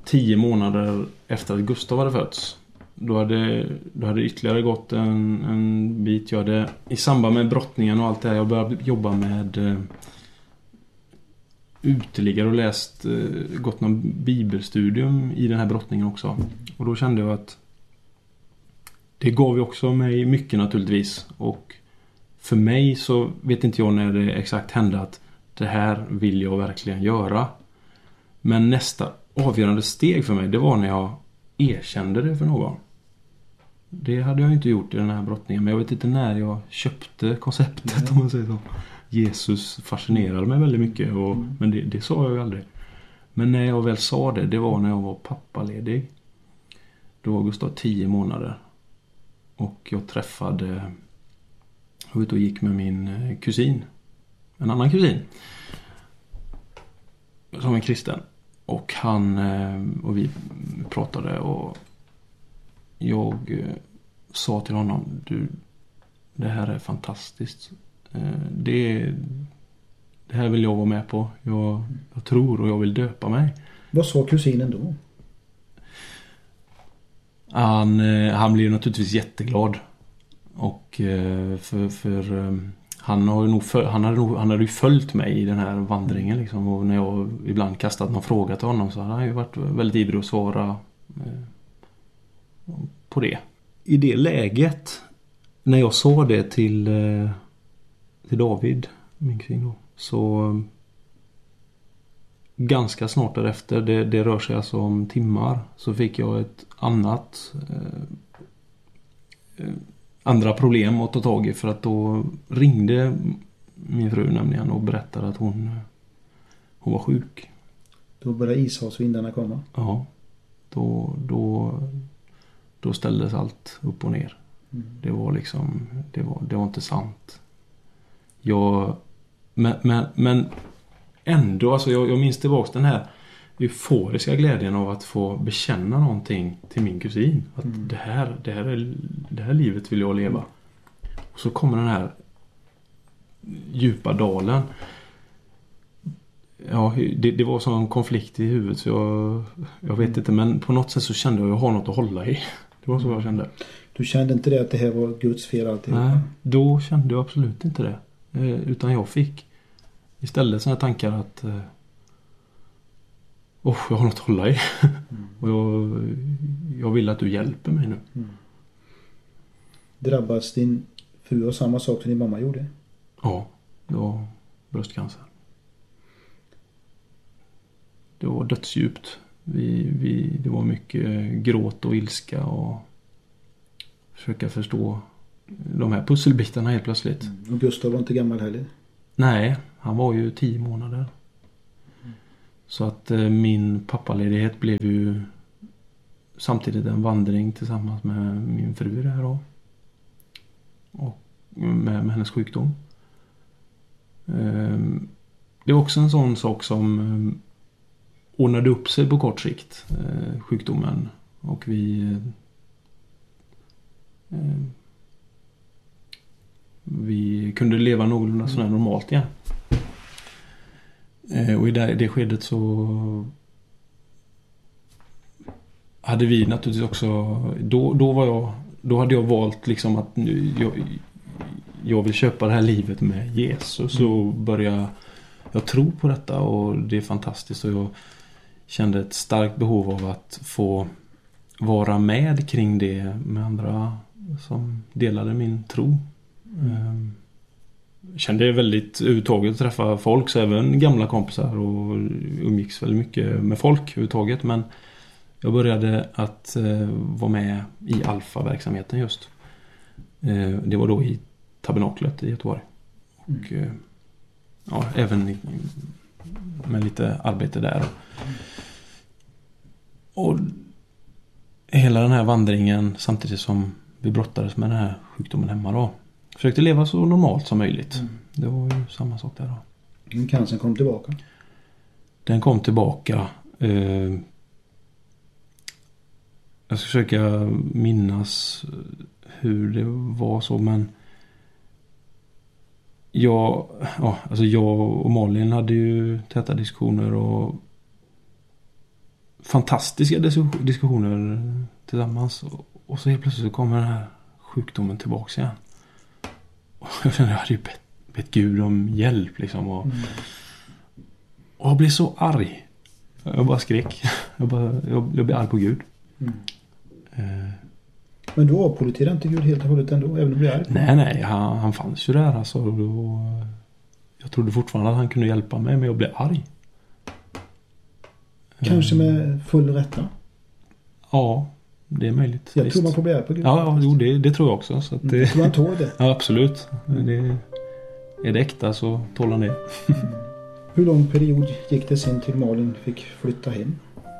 10 månader efter att Gustav hade fötts. Då hade ytterligare gått en bit. Jag hade, i samband med brottningen och allt det här, jag började jobba med uteliggare och gått någon bibelstudium i den här brottningen också. Och då kände jag att det gav ju också mig mycket naturligtvis. Och för mig så vet inte jag när det exakt hände att det här vill jag verkligen göra. Men nästa avgörande steg för mig, det var när jag erkände det för någon. Det hade jag inte gjort i den här brottningen. Men jag vet inte när jag köpte konceptet, om man säger så. Jesus fascinerade mig väldigt mycket. Men det sa jag ju aldrig. Men när jag väl sa det var när jag var pappaledig. Då var Gustav 10 månader. Och jag var ute och gick med min kusin. En annan kusin. Som är kristen. Och och vi pratade och jag sa till honom, det här är fantastiskt. Det här vill jag vara med på. Jag tror och jag vill döpa mig. Vad sa kusinen då? Han blev naturligtvis jätteglad. Och han hade ju följt mig i den här vandringen liksom, och när jag ibland kastat någon fråga till honom så hade han ju varit väldigt ivrig att svara på det. I det läget när jag sa det till David, min kusin då, så ganska snart därefter, det rör sig alltså om timmar, så fick jag ett andra problem att ta tag i, för att då ringde min fru nämligen och berättade att hon var sjuk. Då började ishavsvindarna komma? Ja. Då ställdes allt upp och ner. Det var liksom, det var inte sant. Men ändå, alltså jag minns tillbaka den här euforiska glädjen av att få bekänna någonting till min kusin. Att det här livet vill jag leva. Och så kommer den här djupa dalen. Ja, det var sån konflikt i huvudet så jag vet inte, men på något sätt så kände jag har något att hålla i. Det var så jag kände. Du kände inte det att det här var Guds fel alltid? Nej, då kände jag absolut inte det. Utan jag fick istället såna här tankar att jag har något att hålla i. Och jag vill att du hjälper mig nu. Drabbas din fru av samma sak som din mamma gjorde? Ja, det var bröstcancer. Det var dödsdjupt. Det var mycket gråt och ilska och försöka förstå de här pusselbitarna helt plötsligt. Och Gustav var inte gammal heller? Nej, han var ju 10 månader. Så att min pappaledighet blev ju samtidigt en vandring tillsammans med min fru där då. Och med hennes sjukdom. Det var också en sån sak som ordnade upp sig på kort sikt, sjukdomen. Och vi kunde leva någorlunda sådär normalt igen. Och i det skedet så hade vi naturligtvis också då hade jag valt liksom att jag vill köpa det här livet med Jesus och börja jag tror på detta och det är fantastiskt, och jag kände ett starkt behov av att få vara med kring det med andra som delade min tro. Kände det väldigt överhuvudtaget att träffa folk, så även gamla kompisar, och umgicks väldigt mycket med folk överhuvudtaget, men jag började att vara med i Alfa-verksamheten just. Det var då i Tabernaklet i Göteborg. Och även med lite arbete där. Och hela den här vandringen, samtidigt som vi brottades med den här sjukdomen hemma då, försökte leva så normalt som möjligt. Det var ju samma sak där då. Men cancern kom tillbaka? Den kom tillbaka. Jag ska försöka minnas hur det var så, men jag och Malin hade ju täta diskussioner, och fantastiska diskussioner tillsammans. Och så helt plötsligt så kommer den här sjukdomen tillbaka igen. Och jag kände att jag hade ju bett Gud om hjälp liksom. Och jag blev så arg. Jag bara skrek. Jag blev arg på Gud. Men då avpoliterade inte Gud helt och hållet ändå, även om du blev arg? Nej, han fanns ju där alltså. Och jag trodde fortfarande att han kunde hjälpa mig, men jag blev arg. Kanske med full rätta? Ja, det är möjligt. Jag tror man får bli arg på Gud. Ja, det tror jag också. Så att det... Jag tror man tål det. Ja, absolut. Är det äkta så tål han det. Hur lång period gick det sen till Malin fick flytta hem?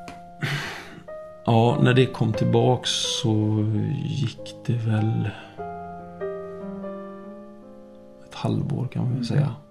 Ja, när det kom tillbaks så gick det väl ett halvår kan man väl säga.